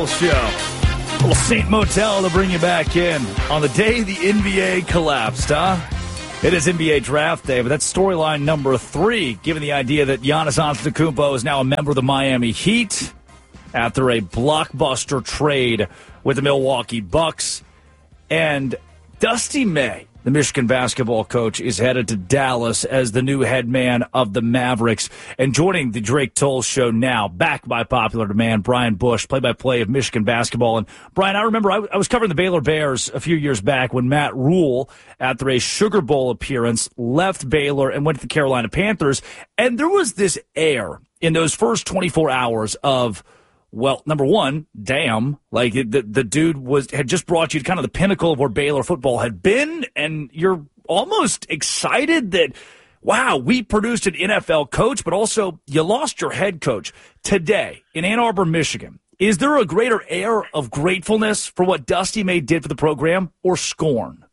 Show. Little Saint Motel to bring you back in on the day the NBA collapsed, huh? It is NBA draft day, but that's storyline number 3, given the idea that Giannis Antetokounmpo is now a member of the Miami Heat after a blockbuster trade with the Milwaukee Bucks. And Dusty May, the Michigan basketball coach, is headed to Dallas as the new head man of the Mavericks. And joining the Drake Toll Show now, back by popular demand, Brian Bush, play-by-play of Michigan basketball. And Brian, I remember I was covering the Baylor Bears a few years back when Matt Rule, after a Sugar Bowl appearance, left Baylor and went to the Carolina Panthers. And there was this air in those first 24 hours of, well, number one, damn, like the dude had just brought you to kind of the pinnacle of where Baylor football had been, and you're almost excited that, wow, we produced an NFL coach, but also you lost your head coach. Today, in Ann Arbor, Michigan, is there a greater air of gratefulness for what Dusty May did for the program, or scorn?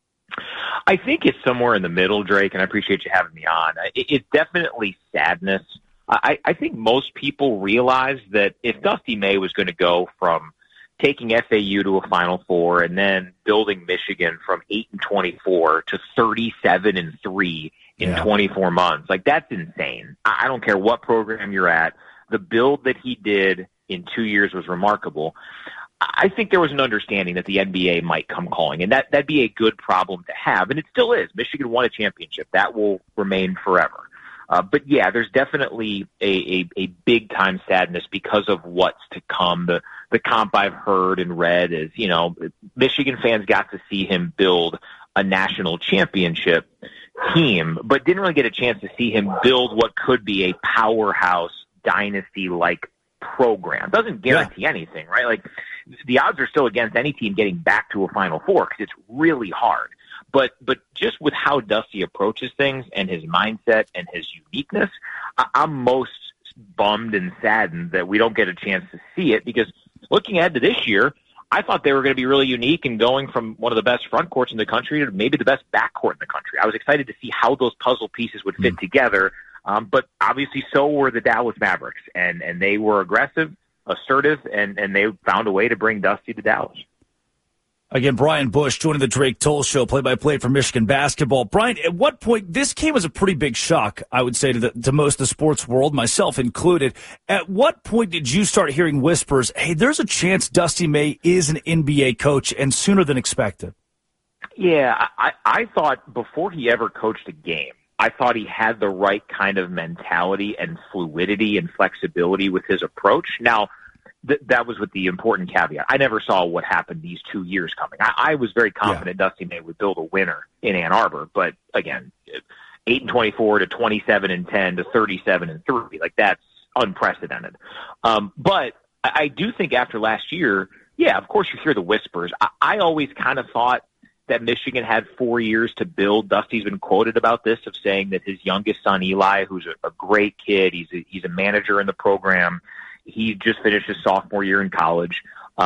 I think it's somewhere in the middle, Drake, and I appreciate you having me on. It's definitely sadness. I think most people realize that if Dusty May was going to go from taking FAU to a Final Four and then building Michigan from 8-24 to 37-3 in 24 months, like, that's insane. I don't care what program you're at. The build that he did in 2 years was remarkable. I think there was an understanding that the NBA might come calling, and that'd be a good problem to have, and it still is. Michigan won a championship. That will remain forever. But yeah, there's definitely a big-time sadness because of what's to come. The comp I've heard and read is, Michigan fans got to see him build a national championship team, but didn't really get a chance to see him build what could be a powerhouse dynasty-like program. Doesn't guarantee anything, right? Like, the odds are still against any team getting back to a Final Four because it's really hard. But just with how Dusty approaches things and his mindset and his uniqueness, I'm most bummed and saddened that we don't get a chance to see it, because looking ahead to this year, I thought they were going to be really unique and going from one of the best front courts in the country to maybe the best backcourt in the country. I was excited to see how those puzzle pieces would fit together, but obviously so were the Dallas Mavericks, and they were aggressive, assertive, and they found a way to bring Dusty to Dallas. Again, Brian Bush joining the Drake Toll Show, play-by-play for Michigan basketball. Brian, at what point, this came as a pretty big shock, I would say, to most of the sports world, myself included. At what point did you start hearing whispers, hey, there's a chance Dusty May is an NBA coach, and sooner than expected? Yeah, I thought before he ever coached a game, I thought he had the right kind of mentality and fluidity and flexibility with his approach. Now, that was with the important caveat. I never saw what happened these 2 years coming. I was very confident Dusty May would build a winner in Ann Arbor, but again, 8-24 to 27-10 to 37-3, like, that's unprecedented. But I do think after last year, of course you hear the whispers. I always kind of thought that Michigan had 4 years to build. Dusty's been quoted about this, of saying that his youngest son, Eli, who's a great kid, he's a manager in the program. He just finished his sophomore year in college.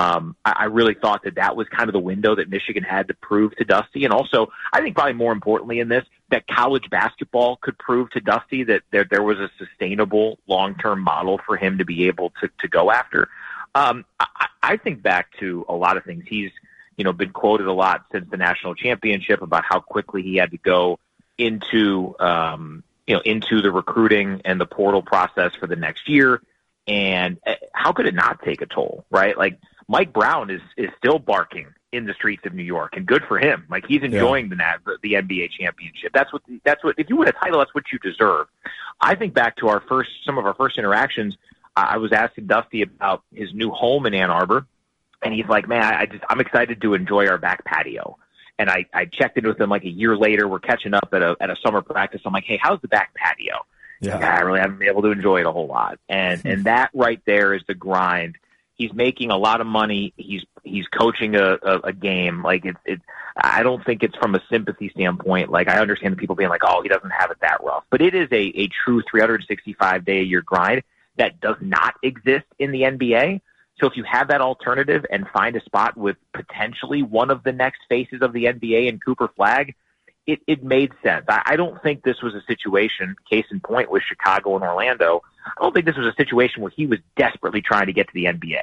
I really thought that was kind of the window that Michigan had to prove to Dusty. And also, I think probably more importantly in this, that college basketball could prove to Dusty that there was a sustainable long-term model for him to be able to go after. I think back to a lot of things. He's, been quoted a lot since the national championship about how quickly he had to go into the recruiting and the portal process for the next year. And how could it not take a toll, right? Like, Mike Brown is still barking in the streets of New York, and good for him. Like, he's enjoying the NBA championship. That's what, if you win a title, that's what you deserve. I think back to some of our first interactions. I was asking Dusty about his new home in Ann Arbor, and he's like, man, I'm excited to enjoy our back patio. And I checked in with him like a year later. We're catching up at a summer practice. I'm like, hey, how's the back patio? Yeah, I really haven't been able to enjoy it a whole lot. And that right there is the grind. He's making a lot of money. He's coaching a game. Like, I don't think it's from a sympathy standpoint. Like, I understand the people being like, oh, he doesn't have it that rough. But it is a true 365-day-a-year grind that does not exist in the NBA. So if you have that alternative and find a spot with potentially one of the next faces of the NBA in Cooper Flagg, it made sense. I don't think this was a situation, case in point with Chicago and Orlando, I don't think this was a situation where he was desperately trying to get to the NBA.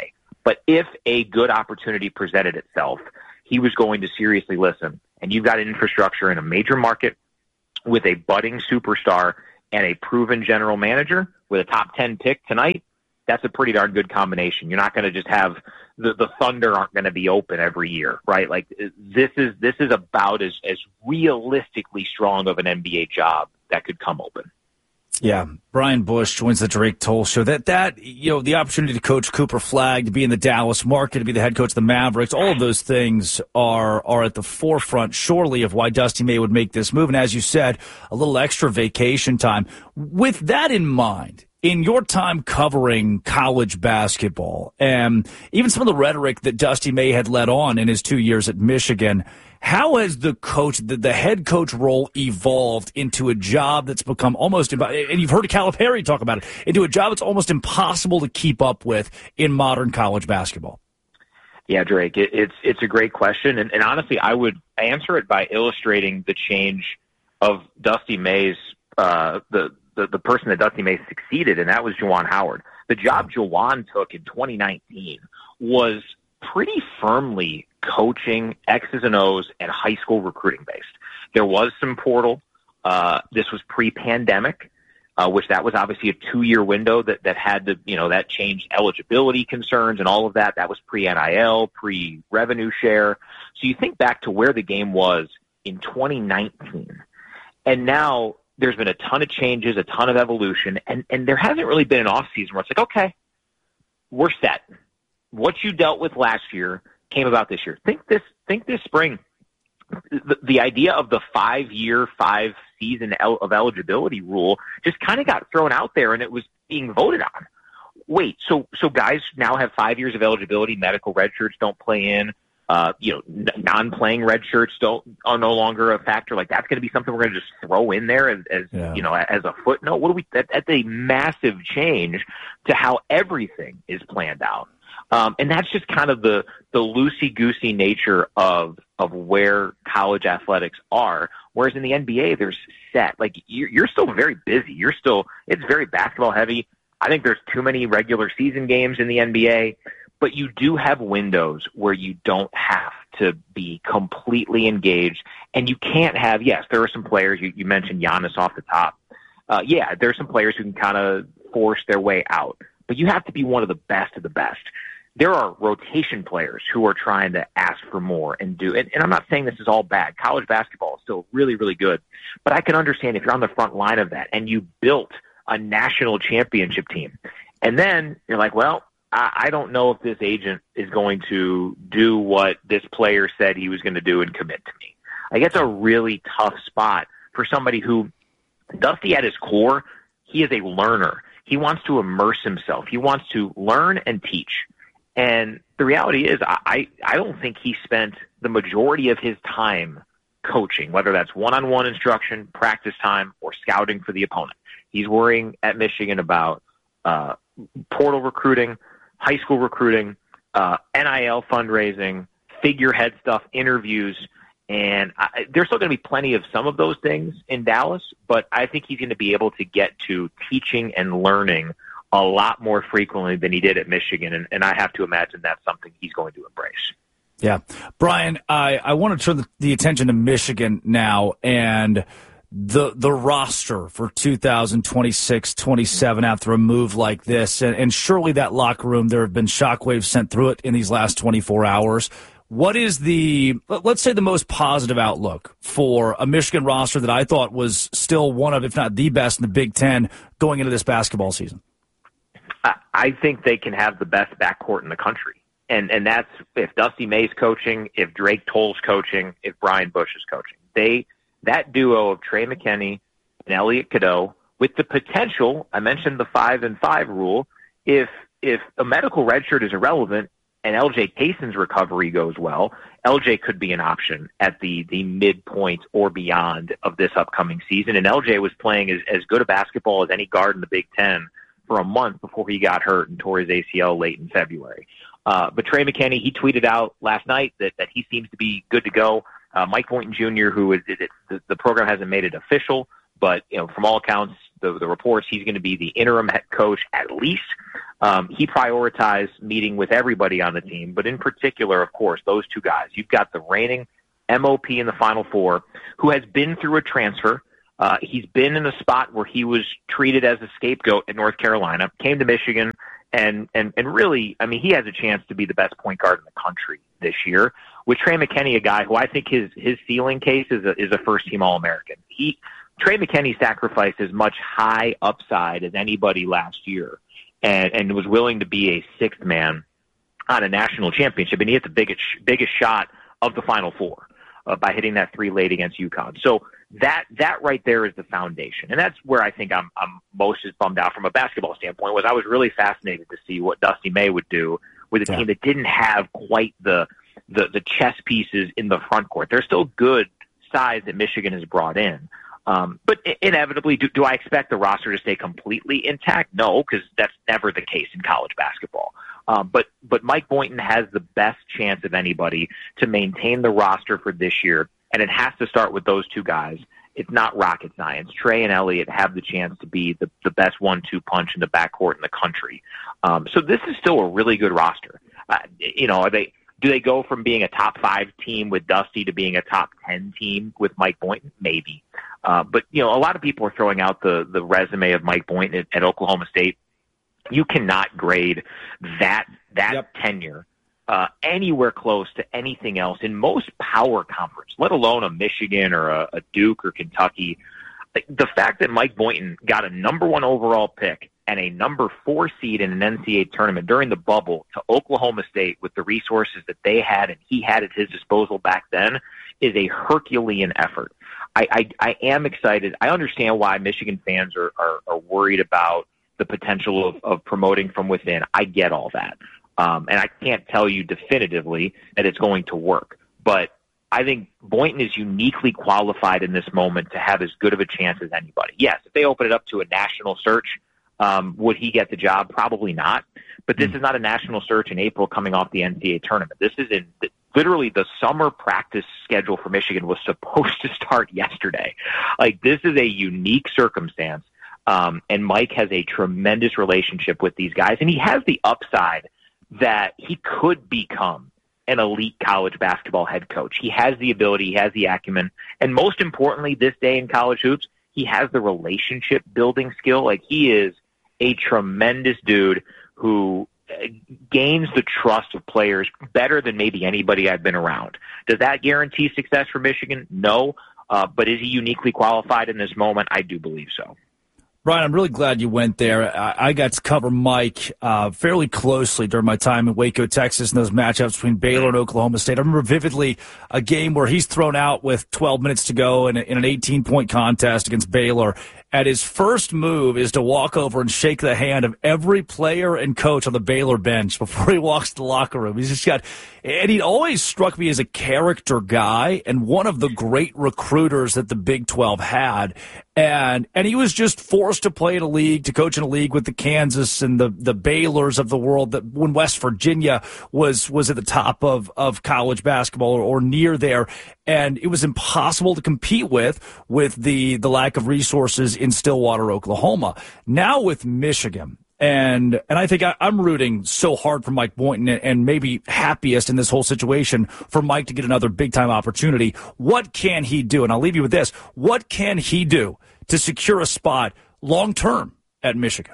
But if a good opportunity presented itself, he was going to seriously listen. And you've got an infrastructure in a major market with a budding superstar and a proven general manager with a top 10 pick tonight. That's a pretty darn good combination. You're not going to just have the Thunder aren't going to be open every year, right? Like this is about as realistically strong of an NBA job that could come open. Yeah, Brian Bush joins the Drake Toll Show. That the opportunity to coach Cooper Flagg, to be in the Dallas market, to be the head coach of the Mavericks, all of those things are at the forefront, surely, of why Dusty May would make this move. And as you said, a little extra vacation time. With that in mind, in your time covering college basketball, and even some of the rhetoric that Dusty May had led on in his 2 years at Michigan, how has the head coach role evolved into a job that's become almost, and you've heard Calipari talk about it, into a job that's almost impossible to keep up with in modern college basketball? Yeah, Drake, it's a great question. And honestly, I would answer it by illustrating the change of Dusty May's, the person that Dusty May succeeded, and that was Juwan Howard. The job Juwan took in 2019 was pretty firmly coaching X's and O's and high school recruiting based. There was some portal. This was pre-pandemic, which that was obviously a 2-year window that had to, that changed eligibility concerns and all of that. That was pre-NIL, pre-revenue share. So you think back to where the game was in 2019, and now there's been a ton of changes, a ton of evolution, and there hasn't really been an off-season where it's like, okay, we're set. What you dealt with last year came about this year. Think this spring. The idea of the 5-year, 5-season of eligibility rule just kind of got thrown out there, and it was being voted on. Wait, so guys now have 5 years of eligibility. Medical red shirts don't play in. Non-playing red shirts are no longer a factor. Like that's going to be something we're going to just throw in there as a footnote. That's a massive change to how everything is planned out. And that's just kind of the loosey-goosey nature of where college athletics are. Whereas in the NBA, there's set. Like you're still very busy. It's very basketball heavy. I think there's too many regular season games in the NBA, but you do have windows where you don't have to be completely engaged, and you can't have. Yes, there are some players. You mentioned Giannis off the top. There's some players who can kind of force their way out, but you have to be one of the best of the best. There are rotation players who are trying to ask for more and do it. And I'm not saying this is all bad. College basketball is still really, really good. But I can understand if you're on the front line of that and you built a national championship team, and then you're like, well, I don't know if this agent is going to do what this player said he was going to do and commit to me. Like, it's a really tough spot for somebody who, Dusty at his core, he is a learner. He wants to immerse himself. He wants to learn and teach. And the reality is, I don't think he spent the majority of his time coaching, whether that's one-on-one instruction, practice time, or scouting for the opponent. He's worrying at Michigan about portal recruiting, high school recruiting, NIL fundraising, figurehead stuff, interviews. And there's still going to be plenty of some of those things in Dallas, but I think he's going to be able to get to teaching and learning a lot more frequently than he did at Michigan, and I have to imagine that's something he's going to embrace. Yeah. Brian, I want to turn the attention to Michigan now and the roster for 2026-27 after a move like this. And surely that locker room, there have been shockwaves sent through it in these last 24 hours. What is let's say the most positive outlook for a Michigan roster that I thought was still one of, if not the best in the Big Ten going into this basketball season? I think they can have the best backcourt in the country. And that's if Dusty May's coaching, if Drake Toll's coaching, if Brian Bush is coaching. That duo of Trey McKinney and Elliot Cadeau, with the potential, I mentioned the 5-and-5 rule, if a medical redshirt is irrelevant and LJ Cason's recovery goes well, LJ could be an option at the midpoint or beyond of this upcoming season. And LJ was playing as good a basketball as any guard in the Big Ten for a month before he got hurt and tore his ACL late in February. But Trey McKinney, he tweeted out last night that he seems to be good to go. Mike Boynton Jr., who is the program hasn't made it official, But, from all accounts, the reports, he's going to be the interim head coach at least. He prioritized meeting with everybody on the team, but in particular, of course, those two guys. You've got the reigning MOP in the Final Four, who has been through a transfer. He's been in a spot where he was treated as a scapegoat at North Carolina, came to Michigan, and really, he has a chance to be the best point guard in the country this year. With Trey McKinney, a guy who I think his ceiling case is a first-team All-American. Trey McKinney sacrificed as much high upside as anybody last year and was willing to be a sixth man on a national championship, and he hit the biggest shot of the Final Four by hitting that three late against UConn. So that right there is the foundation, and that's where I think I'm most as bummed out from a basketball standpoint. Was I was really fascinated to see what Dusty May would do with a team that didn't have quite the chess pieces in the front court. They're still good size that Michigan has brought in. But inevitably, do I expect the roster to stay completely intact? No, because that's never the case in college basketball. But Mike Boynton has the best chance of anybody to maintain the roster for this year, and it has to start with those two guys. It's not rocket science. Trey and Elliott have the chance to be the best 1-2 punch in the backcourt in the country. So this is still a really good roster. Do they go from being a top 5 team with Dusty to being a top 10 team with Mike Boynton? Maybe. But a lot of people are throwing out the resume of Mike Boynton at Oklahoma State. You cannot grade that tenure anywhere close to anything else in most power conference, let alone a Michigan or a Duke or Kentucky. The fact that Mike Boynton got a number 1 overall pick and a number 4 seed in an NCAA tournament during the bubble to Oklahoma State with the resources that they had and he had at his disposal back then is a Herculean effort. I am excited. I understand why Michigan fans are worried about the potential of promoting from within. I get all that. And I can't tell you definitively that it's going to work. But I think Boynton is uniquely qualified in this moment to have as good of a chance as anybody. Yes, if they open it up to a national search, would he get the job? Probably not. But this is not a national search in April coming off the NCAA tournament. This is literally the summer practice schedule for Michigan was supposed to start yesterday. This is a unique circumstance. And Mike has a tremendous relationship with these guys, and he has the upside that he could become an elite college basketball head coach. He has the ability, he has the acumen, and most importantly, this day in college hoops, he has the relationship building skill. He is a tremendous dude who gains the trust of players better than maybe anybody I've been around. Does that guarantee success for Michigan? No. But is he uniquely qualified in this moment? I do believe so. Brian, I'm really glad you went there. I got to cover Mike fairly closely during my time in Waco, Texas, and those matchups between Baylor and Oklahoma State. I remember vividly a game where he's thrown out with 12 minutes to go in an 18-point contest against Baylor. And his first move is to walk over and shake the hand of every player and coach on the Baylor bench before he walks to the locker room. He's just got, and he always struck me as a character guy and one of the great recruiters that the Big 12 had. And he was just forced to play in a league, to coach in a league with the Kansas and the Baylors of the world, that when West Virginia was at the top of college basketball or near there. And it was impossible to compete with the lack of resources in Stillwater, Oklahoma. Now with Michigan, and I think I'm rooting so hard for Mike Boynton and maybe happiest in this whole situation for Mike to get another big-time opportunity. What can he do? And I'll leave you with this. What can he do to secure a spot long-term at Michigan?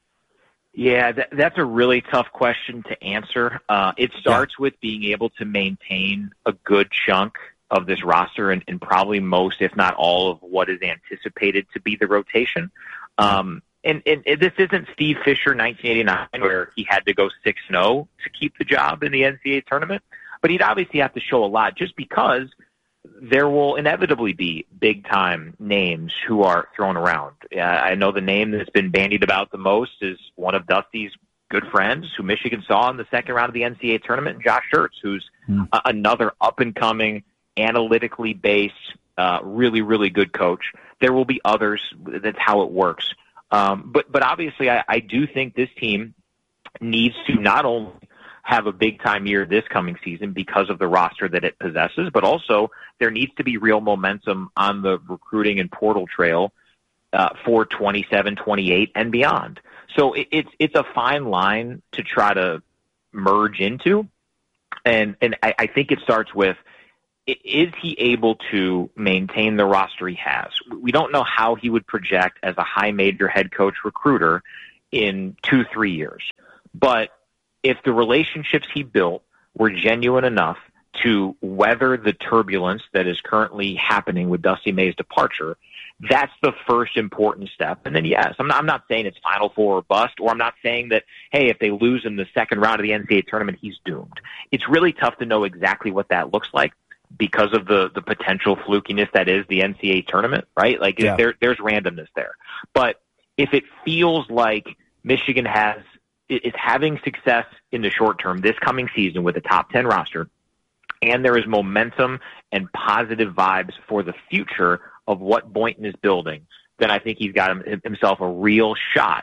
Yeah, that's a really tough question to answer. It starts with being able to maintain a good chunk of this roster and probably most, if not all, of what is anticipated to be the rotation. And this isn't Steve Fisher 1989 where he had to go 6-0 to keep the job in the NCAA tournament, but he'd obviously have to show a lot just because there will inevitably be big-time names who are thrown around. I know the name that's been bandied about the most is one of Dusty's good friends who Michigan saw in the second round of the NCAA tournament, Josh Schertz, who's another up-and-coming, analytically based, really, really good coach. There will be others. That's how it works. But obviously, I do think this team needs to not only have a big-time year this coming season because of the roster that it possesses, but also there needs to be real momentum on the recruiting and portal trail for 27, 28, and beyond. So it's a fine line to try to merge into. And I think it starts with, is he able to maintain the roster he has? We don't know how he would project as a high major head coach recruiter in 2-3 years. But if the relationships he built were genuine enough to weather the turbulence that is currently happening with Dusty May's departure, that's the first important step. And then, yes, I'm not saying it's Final Four or bust, or I'm not saying that, hey, if they lose in the second round of the NCAA tournament, he's doomed. It's really tough to know exactly what that looks like because of the potential flukiness that is the NCAA tournament, right? Like, yeah, there's randomness there. But if it feels like Michigan is having success in the short term this coming season with a top 10 roster, and there is momentum and positive vibes for the future of what Boynton is building, then I think he's got himself a real shot.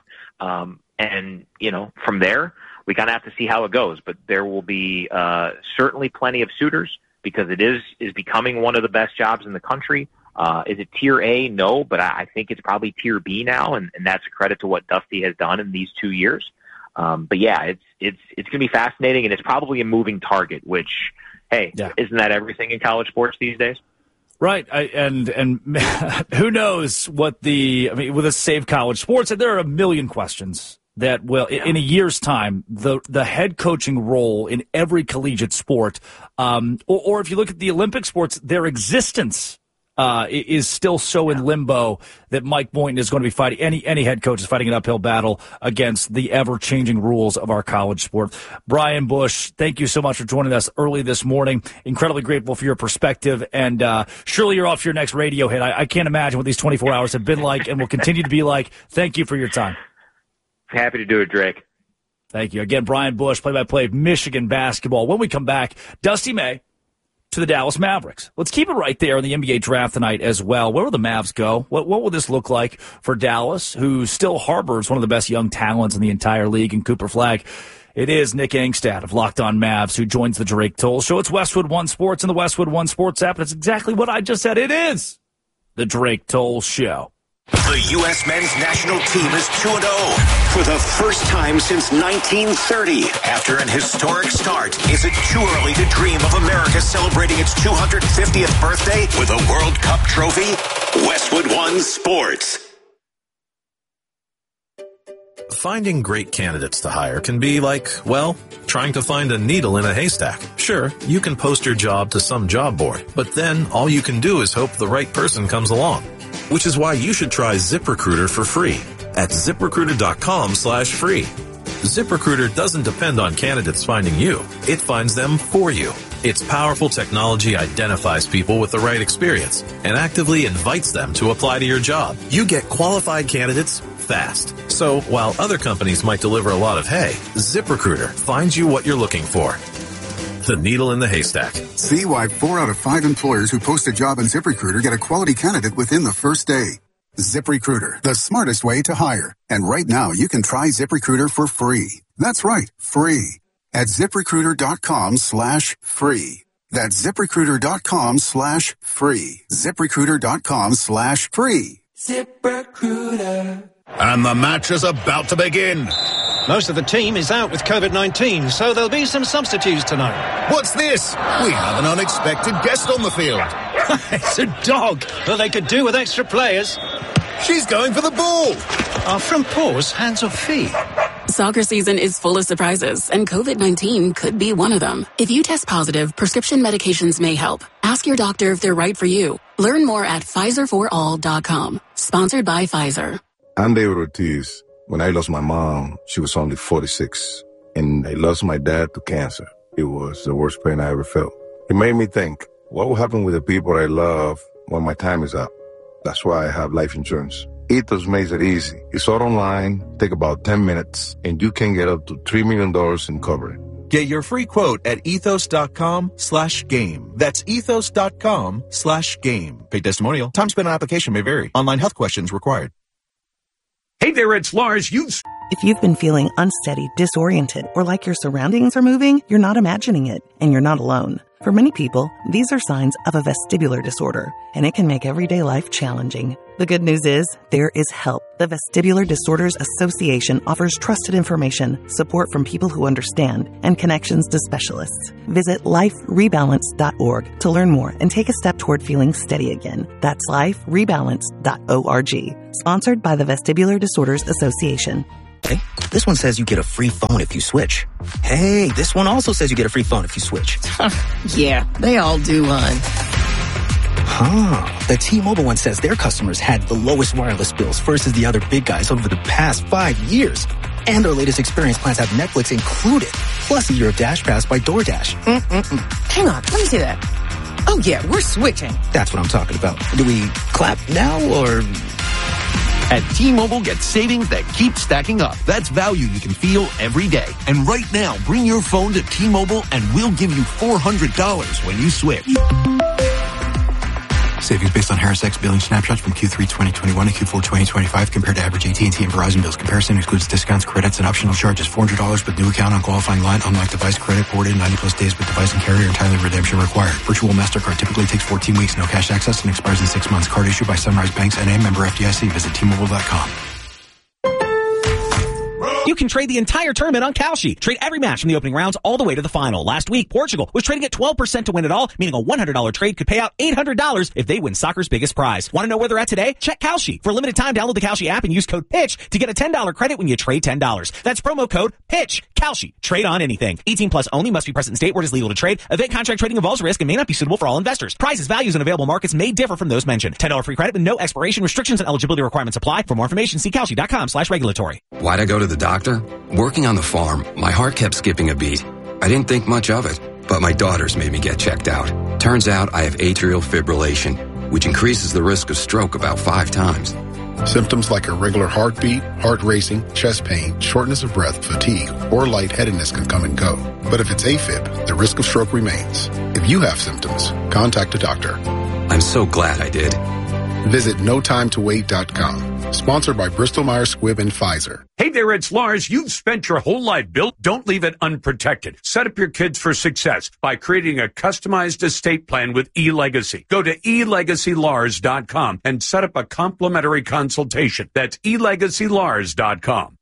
And, from there, we kind of have to see how it goes. But there will be certainly plenty of suitors because it is becoming one of the best jobs in the country. Is it tier A? No, but I think it's probably tier B now, and that's a credit to what Dusty has done in these 2 years. But yeah, it's going to be fascinating, and it's probably a moving target, which, hey, Isn't that everything in college sports these days? Right, and who knows what with a Save College Sports, there are a million questions that will, in a year's time, the head coaching role in every collegiate sport, or if you look at the Olympic sports, their existence is still so in limbo that Mike Boynton is going to be fighting, any head coach is fighting an uphill battle against the ever-changing rules of our college sport. Brian Bush, thank you so much for joining us early this morning. Incredibly grateful for your perspective, and surely you're off to your next radio hit. I can't imagine what these 24 hours have been like and will continue to be like. Thank you for your time. Happy to do it, Drake. Thank you. Again, Brian Bush, play-by-play of Michigan basketball. When we come back, Dusty May to the Dallas Mavericks. Let's keep it right there in the NBA draft tonight as well. Where will the Mavs go? What will this look like for Dallas, who still harbors one of the best young talents in the entire league in Cooper Flagg? It is Nick Angstad of Locked On Mavs who joins the Drake Toll Show. It's Westwood One Sports and the Westwood One Sports app. That's exactly what I just said. It is the Drake Toll Show. The U.S. men's national team is 2-0 for the first time since 1930. After an historic start, is it too early to dream of America celebrating its 250th birthday with a World Cup trophy? Westwood One Sports. Finding great candidates to hire can be like, well, trying to find a needle in a haystack. Sure, you can post your job to some job board, but then all you can do is hope the right person comes along. Which is why you should try ZipRecruiter for free at ZipRecruiter.com/free. ZipRecruiter doesn't depend on candidates finding you. It finds them for you. Its powerful technology identifies people with the right experience and actively invites them to apply to your job. You get qualified candidates fast. So while other companies might deliver a lot of hay, ZipRecruiter finds you what you're looking for. The needle in the haystack. See why 4 out of 5 employers who post a job on ZipRecruiter get a quality candidate within the first day. ZipRecruiter, the smartest way to hire. And right now, you can try ZipRecruiter for free. That's right, free. At ZipRecruiter.com/free. That's ZipRecruiter.com/free. ZipRecruiter.com/free. ZipRecruiter. And the match is about to begin. Most of the team is out with COVID-19, so there'll be some substitutes tonight. What's this? We have an unexpected guest on the field. It's a dog, but they could do with extra players. She's going for the ball. Are front paws hands or feet? Soccer season is full of surprises, and COVID-19 could be one of them. If you test positive, prescription medications may help. Ask your doctor if they're right for you. Learn more at PfizerForAll.com. Sponsored by Pfizer. I'm David Ortiz. When I lost my mom, she was only 46, and I lost my dad to cancer. It was the worst pain I ever felt. It made me think, what will happen with the people I love when my time is up? That's why I have life insurance. Ethos makes it easy. It's all online, take about 10 minutes, and you can get up to $3 million in coverage. Get your free quote at ethos.com/game. That's ethos.com/game. Paid testimonial. Time spent on application may vary. Online health questions required. Hey there, it's Lars. If you've been feeling unsteady, disoriented, or like your surroundings are moving, you're not imagining it, and you're not alone. For many people, these are signs of a vestibular disorder, and it can make everyday life challenging. The good news is there is help. The Vestibular Disorders Association offers trusted information, support from people who understand, and connections to specialists. Visit liferebalance.org to learn more and take a step toward feeling steady again. That's liferebalance.org. Sponsored by the Vestibular Disorders Association. Hey, this one says you get a free phone if you switch. Hey, this one also says you get a free phone if you switch. Yeah, they all do, hon. The T-Mobile one says their customers had the lowest wireless bills versus the other big guys over the past 5 years. And their latest experience plans have Netflix included, plus a year of Dash Pass by DoorDash. Hang on, let me see that. Oh yeah, we're switching. That's what I'm talking about. Do we clap now or... At T-Mobile, get savings that keep stacking up. That's value you can feel every day. And right now, bring your phone to T-Mobile and we'll give you $400 when you switch. Savings based on Harris X billing snapshots from Q3 2021 to Q4 2025 compared to average AT&T and Verizon bills. Comparison excludes discounts, credits, and optional charges. $400 with new account on qualifying line. Unlock device credit ported 90 plus days with device and carrier. Entirely redemption required. Virtual MasterCard typically takes 14 weeks. No cash access and expires in 6 months. Card issued by Sunrise Banks N.A. member FDIC. Visit T-Mobile.com. You can trade the entire tournament on Kalshi. Trade every match from the opening rounds all the way to the final. Last week, Portugal was trading at 12% to win it all, meaning a $100 trade could pay out $800 if they win soccer's biggest prize. Want to know where they're at today? Check Kalshi. For a limited time, download the Kalshi app and use code PITCH to get a $10 credit when you trade $10. That's promo code PITCH. Kalshi. Trade on anything. 18 plus only. Must be present in state where it is legal to trade. Event contract trading involves risk and may not be suitable for all investors. Prices, values, and available markets may differ from those mentioned. $10 free credit with no expiration. Restrictions and eligibility requirements apply. For more information, see Kalshi.com/regulatory. Why'd I go to the doctor? Working on the farm, my heart kept skipping a beat. I didn't think much of it, but my daughters made me get checked out. Turns out I have atrial fibrillation, which increases the risk of stroke about 5 times. Symptoms like irregular heartbeat, heart racing, chest pain, shortness of breath, fatigue, or lightheadedness can come and go. But if it's AFib, the risk of stroke remains. If you have symptoms, contact a doctor. I'm so glad I did. Visit NoTimeToWait.com. Sponsored by Bristol-Myers Squibb and Pfizer. Hey there, it's Lars. You've spent your whole life built. Don't leave it unprotected. Set up your kids for success by creating a customized estate plan with eLegacy. Go to eLegacyLars.com and set up a complimentary consultation. That's eLegacyLars.com.